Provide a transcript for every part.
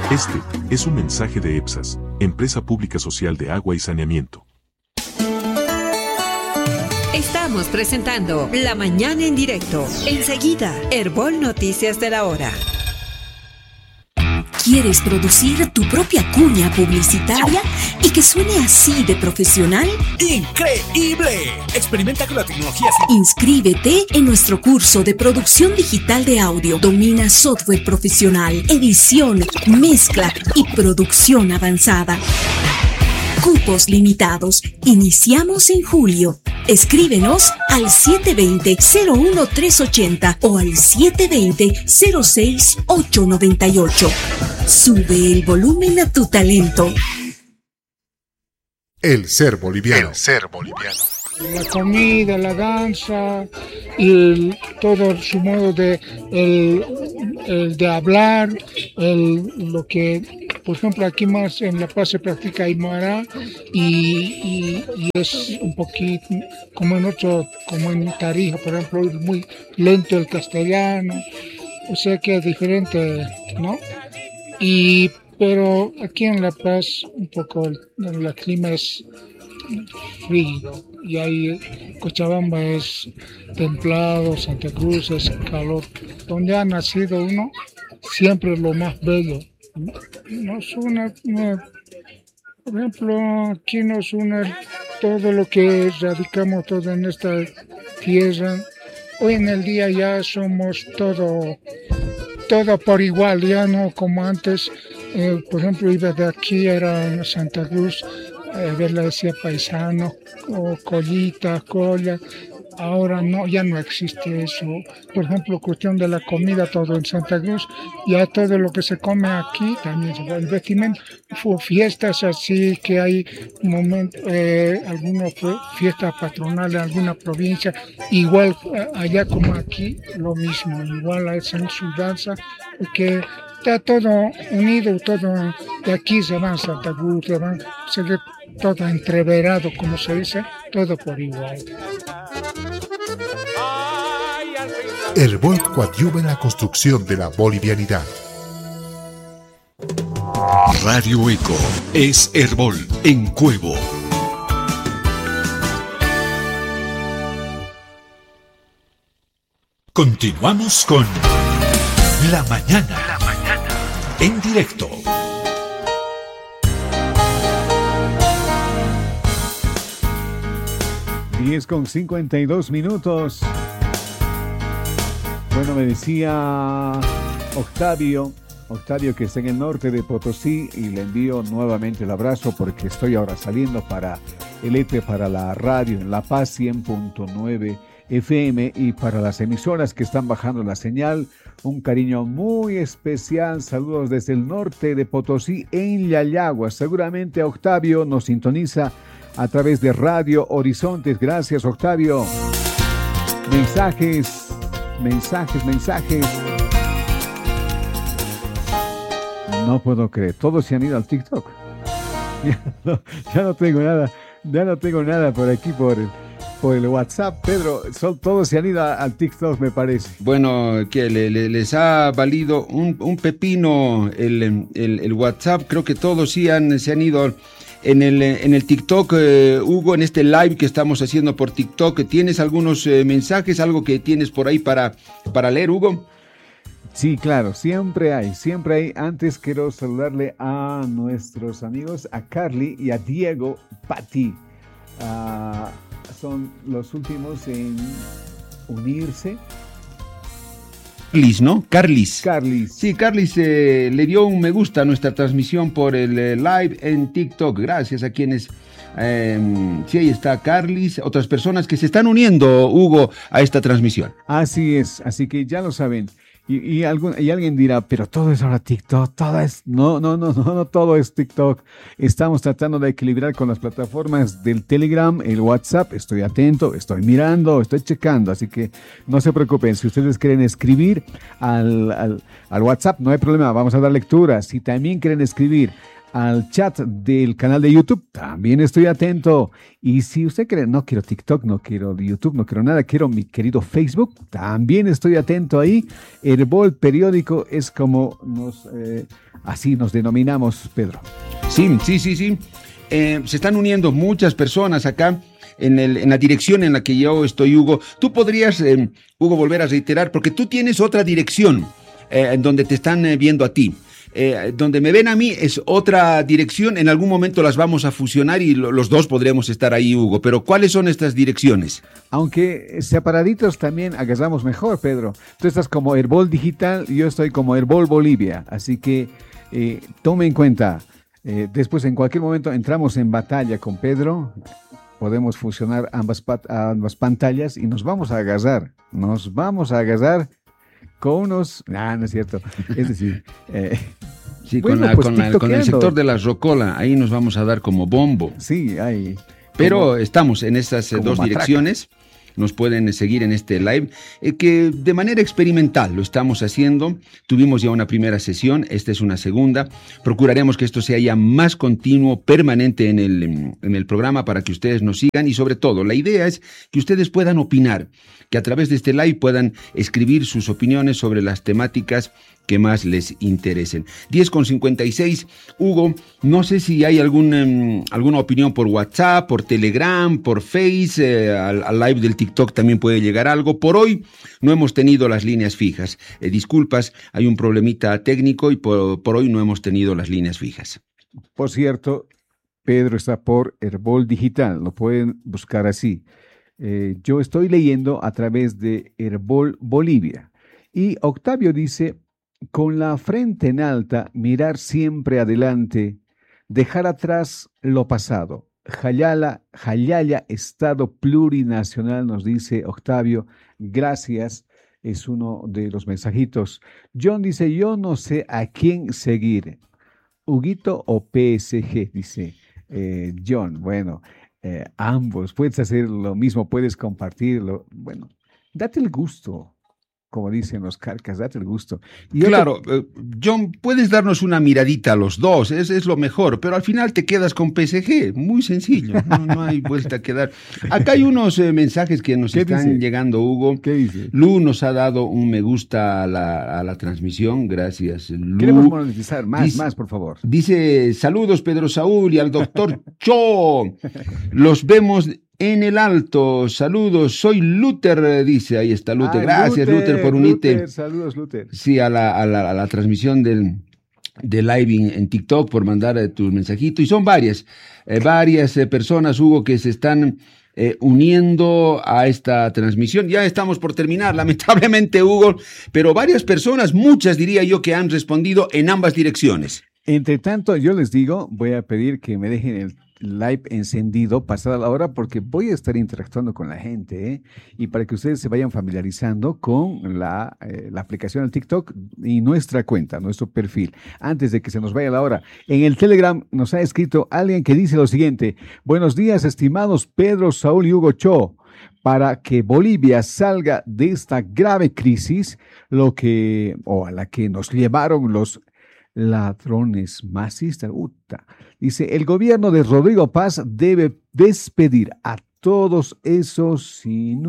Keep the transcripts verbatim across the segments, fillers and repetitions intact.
Este es un mensaje de EPSAS, Empresa Pública Social de Agua y Saneamiento. Estamos presentando La Mañana en Directo. Enseguida, Herbol Noticias de la Hora. ¿Quieres producir tu propia cuña publicitaria y que suene así de profesional? ¡Increíble! Experimenta con la tecnología. Inscríbete en nuestro curso de producción digital de audio. Domina software profesional, edición, mezcla y producción avanzada. Cupos limitados. Iniciamos en julio. Escríbenos al siete dos cero, cero uno tres ocho cero o al siete dos cero, cero seis ocho nueve ocho. Sube el volumen a tu talento. El ser boliviano. El ser boliviano. La comida, la danza, el, todo su modo de, el, el de hablar, el, lo que, por ejemplo, aquí más en La Paz se practica Aymara y, y, y es un poquito como en otro, como en Tarija, por ejemplo, es muy lento el castellano, o sea que es diferente, ¿no? Y, pero aquí en La Paz un poco el, el clima es frío y ahí Cochabamba es templado, Santa Cruz es calor. Donde ha nacido uno siempre es lo más bello. Nos une, por ejemplo, aquí nos une todo lo que radicamos todo en esta tierra. Hoy en el día ya somos todo, todo por igual, ya no como antes. Eh, por ejemplo, iba de aquí, era en Santa Cruz, eh, verla decía paisano, o collita, colla. Ahora no, ya no existe eso. Por ejemplo, cuestión de la comida, todo en Santa Cruz, ya todo lo que se come aquí también se va. El vestimenta, fiestas así que hay momentos, eh, algunas fiestas patronales en alguna provincia, igual allá como aquí, lo mismo, igual hacen su danza, que está todo unido, todo de aquí se va a Santa Cruz, se va, se ve todo entreverado, como se dice, todo por igual. Herbol coadyuva en la construcción de la bolivianidad. Radio Eco es Herbol en Cuevo. Continuamos con La Mañana, La Mañana en directo. diez con cincuenta y dos minutos. Bueno, me decía Octavio, Octavio que está en el norte de Potosí, y le envío nuevamente el abrazo porque estoy ahora saliendo para el E T E, para la radio en La Paz cien punto nueve F M y para las emisoras que están bajando la señal. Un cariño muy especial, saludos desde el norte de Potosí en Yayagua. Seguramente Octavio nos sintoniza a través de Radio Horizontes. Gracias, Octavio. Mensajes. Mensajes, mensajes. No puedo creer. Todos se han ido al TikTok. Ya no, ya no tengo nada. Ya no tengo nada por aquí por el, por el WhatsApp. Pedro, son, todos se han ido al TikTok, me parece. Bueno, que le, le, les ha valido un, un pepino el, el, el WhatsApp. Creo que todos sí han, se han ido en el, en el TikTok. eh, Hugo, en este live que estamos haciendo por TikTok, ¿tienes algunos eh, mensajes, algo que tienes por ahí para, para leer, Hugo? Sí, claro, siempre hay, siempre hay. Antes quiero saludarle a nuestros amigos, a Carly y a Diego Patti. Uh, son los últimos en unirse. Carlis, ¿no? Carlis. Carlis. Sí, Carlis eh, le dio un me gusta a nuestra transmisión por el eh, live en TikTok. Gracias a quienes... Eh, sí, ahí está Carlis, otras personas que se están uniendo, Hugo, a esta transmisión. Así es, así que ya lo saben. Y, y, algún, y alguien dirá, pero todo es ahora TikTok, todo es... No, no, no, no, no, todo es TikTok. Estamos tratando de equilibrar con las plataformas del Telegram, el WhatsApp. Estoy atento, estoy mirando, estoy checando, así que no se preocupen. Si ustedes quieren escribir al, al, al WhatsApp, no hay problema, vamos a dar lectura. Si también quieren escribir al chat del canal de YouTube, también estoy atento. Y si usted cree, no quiero TikTok, no quiero YouTube, no quiero nada, quiero mi querido Facebook, también estoy atento ahí. Herbol Periódico es como nos, eh, así nos denominamos, Pedro. Sí, sí, sí, sí. Eh, se están uniendo muchas personas acá en, el, en la dirección en la que yo estoy, Hugo. Tú podrías, eh, Hugo, volver a reiterar, porque tú tienes otra dirección eh, en donde te están eh, viendo a ti. Eh, donde me ven a mí es otra dirección. En algún momento las vamos a fusionar y lo, los dos podremos estar ahí, Hugo. Pero ¿cuáles son estas direcciones? Aunque separaditos también agarramos mejor, Pedro. Tú estás como Herbol Digital y yo estoy como Herbol Bolivia. Así que eh, tome en cuenta. Eh, después en cualquier momento entramos en batalla con Pedro. Podemos fusionar ambas, pat- ambas pantallas y nos vamos a agarrar. Nos vamos a agarrar con unos... Ah, no es cierto. Es decir... Eh, sí, bueno, con, la, pues con, la, con el sector de la rocola, ahí nos vamos a dar como bombo. Sí, ahí. Pero como, estamos en estas dos matraca. direcciones. Nos pueden seguir en este live, eh, que de manera experimental lo estamos haciendo. Tuvimos ya una primera sesión, esta es una segunda. Procuraremos que esto sea ya más continuo, permanente en el, en el programa para que ustedes nos sigan y sobre todo la idea es que ustedes puedan opinar, que a través de este live puedan escribir sus opiniones sobre las temáticas que más les interesen. diez con cincuenta y seis, Hugo, no sé si hay algún, um, alguna opinión por WhatsApp, por Telegram, por Face, eh, al, al live del TikTok también puede llegar algo. Por hoy no hemos tenido las líneas fijas. Eh, disculpas, hay un problemita técnico y por, por hoy no hemos tenido las líneas fijas. Por cierto, Pedro está por Herbol Digital, lo pueden buscar así. Eh, yo estoy leyendo a través de Herbol Bolivia. Y Octavio dice... Con la frente en alta, mirar siempre adelante, dejar atrás lo pasado. Jayala, Jayaya, Estado Plurinacional, nos dice Octavio. Gracias, es uno de los mensajitos. John dice, yo no sé a quién seguir, Huguito o P S G, dice eh, John. Bueno, eh, ambos, puedes hacer lo mismo, puedes compartirlo. Bueno, date el gusto. Como dicen los carcas, date el gusto. Y claro, te... uh, John, puedes darnos una miradita a los dos, es, es lo mejor, pero al final te quedas con P S G, muy sencillo, no, no hay vuelta a quedar. Acá hay unos eh, mensajes que nos están dice? llegando, Hugo. ¿Qué dice? Lu nos ha dado un me gusta a la, a la transmisión, gracias, Lu. Queremos monetizar, más, dice, más, por favor. Dice, saludos Pedro Saúl y al doctor Cho, los vemos... En el alto, saludos, soy Luther, dice, ahí está Luther, Ay, gracias Luther, Luther por unirte. Luther, saludos Luther. Sí, a la, a la, a la transmisión del, del live en, en TikTok, por mandar eh, tus mensajitos, y son varias, eh, varias eh, personas, Hugo, que se están eh, uniendo a esta transmisión. Ya estamos por terminar, lamentablemente, Hugo, pero varias personas, muchas diría yo, que han respondido en ambas direcciones. Entre tanto, yo les digo, voy a pedir que me dejen el live encendido pasada la hora porque voy a estar interactuando con la gente, ¿eh? Y para que ustedes se vayan familiarizando con la, eh, la aplicación del TikTok y nuestra cuenta, nuestro perfil. Antes de que se nos vaya la hora, en el Telegram nos ha escrito alguien que dice lo siguiente: buenos días, estimados Pedro, Saúl y Hugo Cho. Para que Bolivia salga de esta grave crisis, lo que, o a la que nos llevaron los ladrones masistas. Uta. Dice, el gobierno de Rodrigo Paz debe despedir a todos esos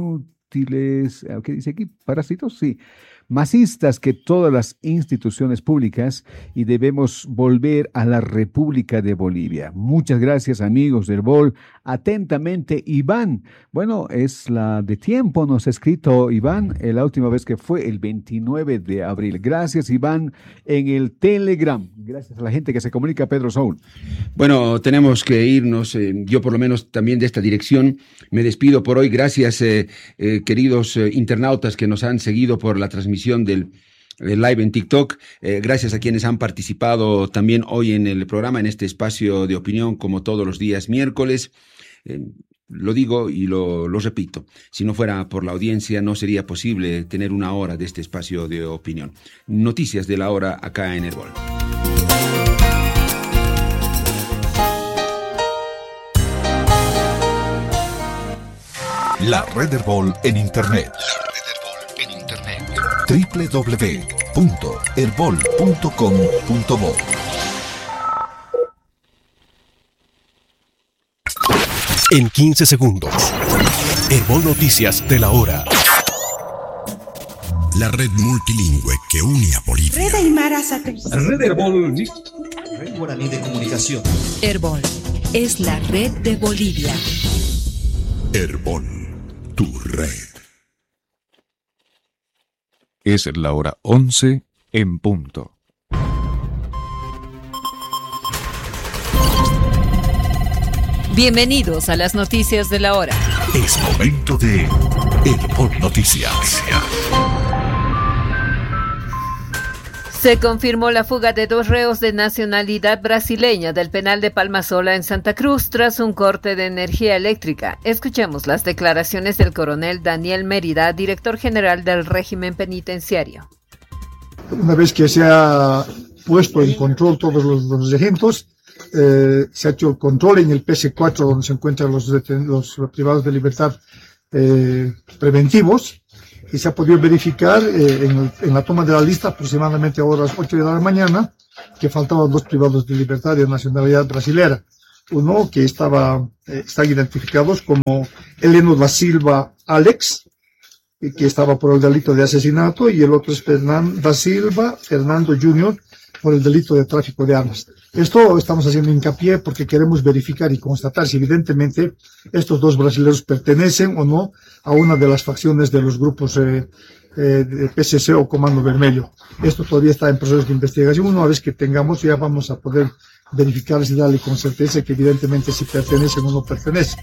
inútiles, ¿qué dice aquí? ¿Parásitos? Sí. Masistas que todas las instituciones públicas y debemos volver a la República de Bolivia. Muchas gracias, amigos del Bol. Atentamente, Iván. Bueno, es la de tiempo, nos ha escrito Iván, la última vez que fue el veintinueve de abril. Gracias, Iván, en el Telegram. Gracias a la gente que se comunica, Pedro Saúl. Bueno, tenemos que irnos, eh, yo por lo menos también de esta dirección. Me despido por hoy. Gracias, eh, eh, queridos eh, internautas que nos han seguido por la transmisión Del, del live en TikTok. Eh, gracias a quienes han participado también hoy en el programa, en este espacio de opinión, como todos los días miércoles. Eh, lo digo y lo, lo repito, si no fuera por la audiencia no sería posible tener una hora de este espacio de opinión. Noticias de la hora acá en Herbol. La Red Herbol en Internet. doble u doble u doble u punto herbol punto com punto bo en quince segundos. Herbol Noticias de la hora. La red multilingüe que une a Bolivia. Red Aymara Satélite. Red Herbol. Red Guaraní de Comunicación. Herbol es la red de Bolivia. Herbol, tu red. Es la hora once en punto. Bienvenidos a las noticias de la hora. Es momento de Herbol Noticias. Se confirmó la fuga de dos reos de nacionalidad brasileña del penal de Palmasola en Santa Cruz tras un corte de energía eléctrica. Escuchemos las declaraciones del coronel Daniel Mérida, director general del régimen penitenciario. Una vez que se ha puesto en control todos los, los recintos, eh, se ha hecho el control en el P S cuatro donde se encuentran los, los privados de libertad eh, preventivos. Y se ha podido verificar eh, en, el, en la toma de la lista aproximadamente a las ocho de la mañana que faltaban dos privados de libertad de nacionalidad brasilera. Uno que estaba, eh, están identificados como Heleno da Silva Alex, que estaba por el delito de asesinato, y el otro es Fernando da Silva Fernando junior por el delito de tráfico de armas. Esto estamos haciendo hincapié porque queremos verificar y constatar si evidentemente estos dos brasileños pertenecen o no a una de las facciones de los grupos eh, eh, de P S C o Comando Vermelho. Esto todavía está en proceso de investigación. Una vez que tengamos ya vamos a poder verificar y darle con certeza que evidentemente si pertenecen o no pertenecen.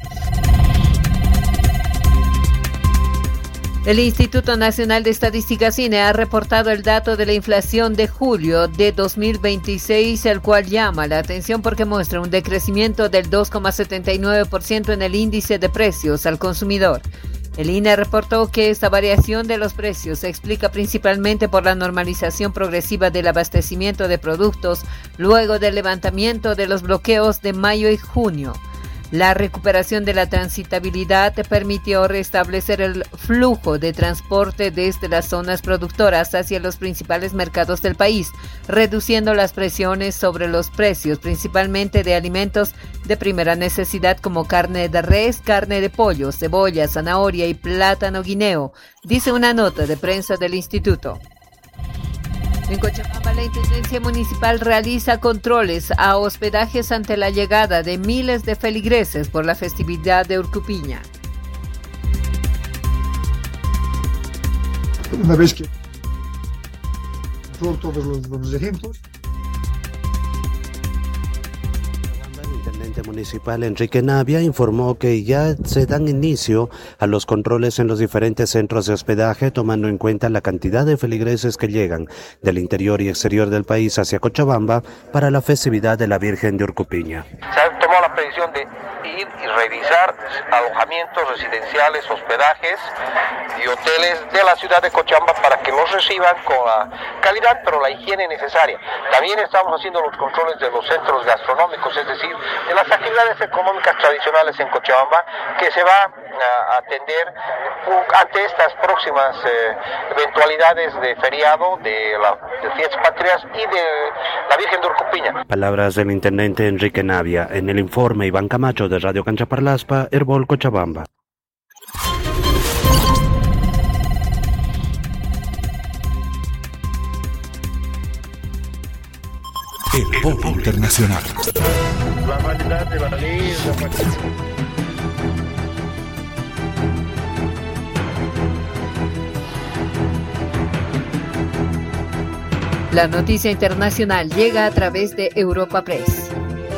El Instituto Nacional de Estadística INE ha reportado el dato de la inflación de julio de dos mil veintiséis, el cual llama la atención porque muestra un decrecimiento del dos coma setenta y nueve por ciento en el índice de precios al consumidor. El I N E reportó que esta variación de los precios se explica principalmente por la normalización progresiva del abastecimiento de productos luego del levantamiento de los bloqueos de mayo y junio. La recuperación de la transitabilidad permitió restablecer el flujo de transporte desde las zonas productoras hacia los principales mercados del país, reduciendo las presiones sobre los precios, principalmente de alimentos de primera necesidad como carne de res, carne de pollo, cebolla, zanahoria y plátano guineo, dice una nota de prensa del instituto. En Cochabamba, la Intendencia Municipal realiza controles a hospedajes ante la llegada de miles de feligreses por la festividad de Urcupiña. Una vez que todos los, los ejemplos. El intendente municipal Enrique Navia informó que ya se dan inicio a los controles en los diferentes centros de hospedaje, tomando en cuenta la cantidad de feligreses que llegan del interior y exterior del país hacia Cochabamba para la festividad de la Virgen de Urcupiña. Se tomó la decisión de ir y revisar alojamientos residenciales, hospedajes y hoteles de la ciudad de Cochabamba para que los reciban con la calidad pero la higiene necesaria. También estamos haciendo los controles de los centros gastronómicos, es decir, de las actividades económicas tradicionales en Cochabamba, que se va a atender ante estas próximas eh, eventualidades de feriado, de las de fiestas patrias y de la Virgen de Urcupiña. Palabras del intendente Enrique Navia. En el informe Iván Camacho de Radio Cancha Parlaspa, Herbol Cochabamba. Herbol Internacional. La variedad de la La noticia internacional llega a través de Europa Press.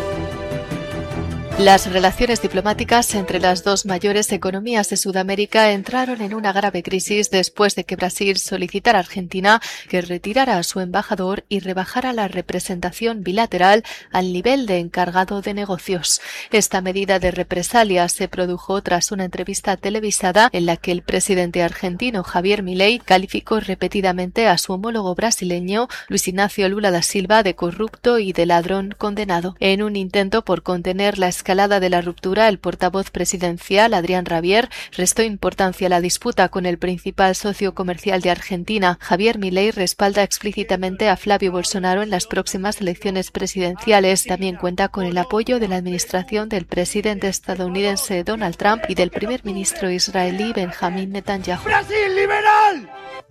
Las relaciones diplomáticas entre las dos mayores economías de Sudamérica entraron en una grave crisis después de que Brasil solicitara a Argentina que retirara a su embajador y rebajara la representación bilateral al nivel de encargado de negocios. Esta medida de represalia se produjo tras una entrevista televisada en la que el presidente argentino Javier Milei calificó repetidamente a su homólogo brasileño Luis Ignacio Lula da Silva de corrupto y de ladrón condenado. En un intento por contener la escalada escalada de la ruptura, el portavoz presidencial, Adrián Rabier, restó importancia a la disputa con el principal socio comercial de Argentina. Javier Milei respalda explícitamente a Flavio Bolsonaro en las próximas elecciones presidenciales. También cuenta con el apoyo de la administración del presidente estadounidense Donald Trump y del primer ministro israelí Benjamín Netanyahu. ¡Brasil liberal!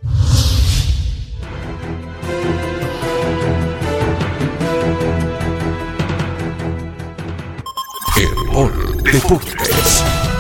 Herbol Deportes.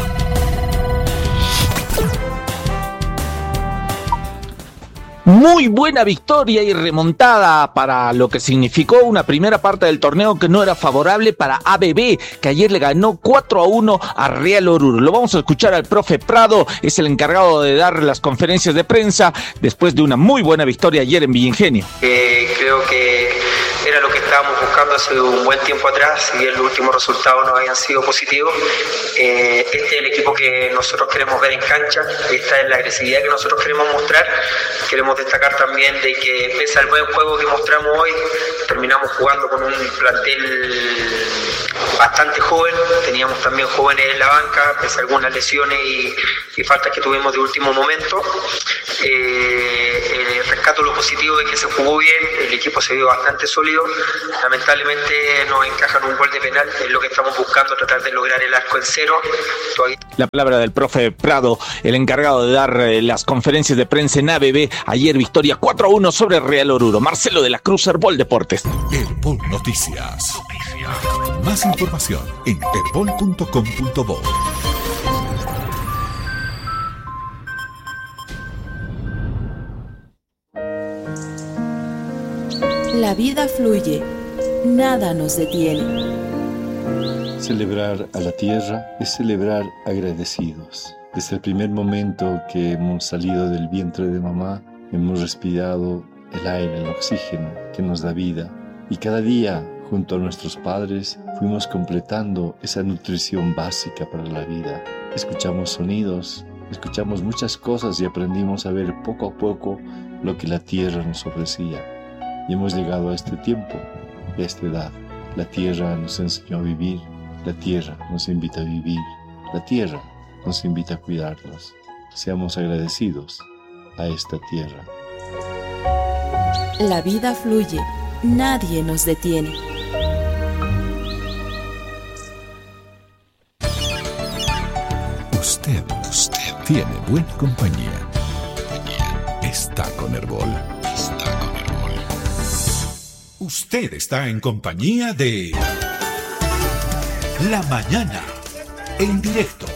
Muy buena victoria y remontada para lo que significó una primera parte del torneo que no era favorable para A B B, que ayer le ganó cuatro a uno a Real Oruro. Lo vamos a escuchar al profe Prado, es el encargado de dar las conferencias de prensa después de una muy buena victoria ayer en Villa Ingenio. Eh, creo que era lo que estábamos buscando hace un buen tiempo atrás, y los últimos resultados no habían sido positivos. Eh, este es el equipo que nosotros queremos ver en cancha, esta es la agresividad que nosotros queremos mostrar. Queremos destacar también de que pese al buen juego que mostramos hoy, terminamos jugando con un plantel bastante joven, teníamos también jóvenes en la banca, pese a algunas lesiones y, y faltas que tuvimos de último momento. Eh, eh, rescato lo positivo de que se jugó bien, el equipo se vio bastante sólido, lamentablemente nos encajan un gol de penal, es lo que estamos buscando, tratar de lograr el arco en cero. Todavía... La palabra del profe Prado, el encargado de dar eh, las conferencias de prensa en A B B, ayer victoria cuatro a uno sobre Real Oruro. Marcelo de la Cruz, Herbol Deportes. Herbol Noticias. Noticias. Más información en herbol punto com punto bo. La vida fluye, nada nos detiene. Celebrar a la tierra es celebrar agradecidos. Desde el primer momento que hemos salido del vientre de mamá, hemos respirado el aire, el oxígeno que nos da vida. Y cada día, junto a nuestros padres, fuimos completando esa nutrición básica para la vida. Escuchamos sonidos, escuchamos muchas cosas y aprendimos a ver poco a poco lo que la tierra nos ofrecía. Y hemos llegado a este tiempo, a esta edad. La tierra nos enseñó a vivir, la tierra nos invita a vivir, la tierra nos invita a cuidarnos. Seamos agradecidos a esta tierra. La vida fluye, nadie nos detiene. Usted, usted tiene buena compañía. Está con Herbol. Está con Herbol. Usted está en compañía de La Mañana, en directo.